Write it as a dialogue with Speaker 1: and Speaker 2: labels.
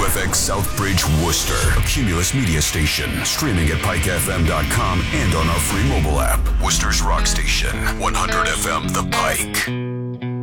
Speaker 1: WFX Southbridge, Worcester, a Cumulus media station, streaming at pikefm.com and on our free mobile app. Worcester's rock station, 100 FM The Pike.